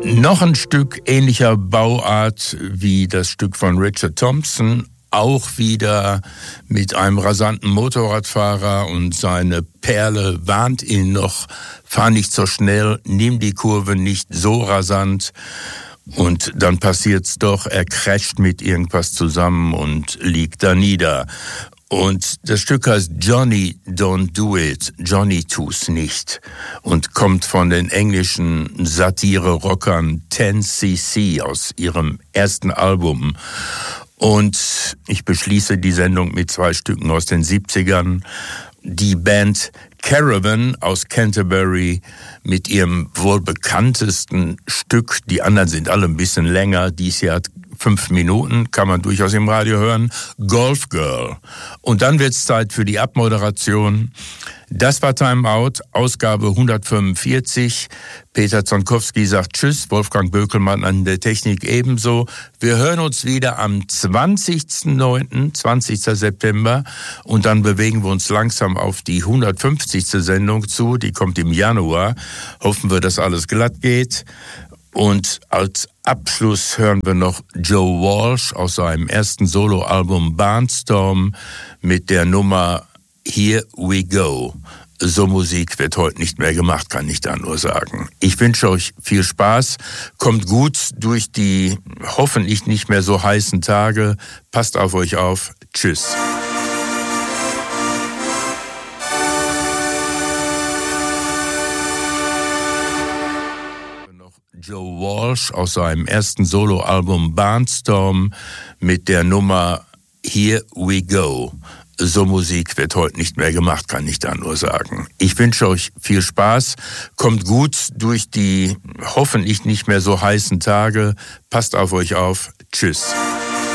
Noch ein Stück ähnlicher Bauart wie das Stück von Richard Thompson, auch wieder mit einem rasanten Motorradfahrer und seine Perle warnt ihn noch, fahr nicht so schnell, nimm die Kurve nicht so rasant. Und dann passiert's doch, er crasht mit irgendwas zusammen und liegt da nieder. Und das Stück heißt Johnny Don't Do It, Johnny tu's nicht und kommt von den englischen Satire-Rockern 10cc aus ihrem ersten Album. Und ich beschließe die Sendung mit 2 Stücken aus den 70ern. Die Band Caravan aus Canterbury mit ihrem wohl bekanntesten Stück. Die anderen sind alle ein bisschen länger. Dies Jahr hat 5 Minuten, kann man durchaus im Radio hören. Golf Girl. Und dann wird's Zeit für die Abmoderation. Das war Time Out, Ausgabe 145. Peter Zonkowski sagt Tschüss, Wolfgang Bökelmann an der Technik ebenso. Wir hören uns wieder am 20.09., 20. September. Und dann bewegen wir uns langsam auf die 150. Sendung zu. Die kommt im Januar. Hoffen wir, dass alles glatt geht. Und als Abschluss hören wir noch Joe Walsh aus seinem ersten Soloalbum Barnstorm mit der Nummer Here We Go. So Musik wird heute nicht mehr gemacht, kann ich da nur sagen. Ich wünsche euch viel Spaß, kommt gut durch die hoffentlich nicht mehr so heißen Tage, passt auf euch auf, tschüss. Joe Walsh aus seinem ersten Soloalbum Barnstorm mit der Nummer Here We Go. So Musik wird heute nicht mehr gemacht, kann ich da nur sagen. Ich wünsche euch viel Spaß, kommt gut durch die hoffentlich nicht mehr so heißen Tage, passt auf euch auf, tschüss.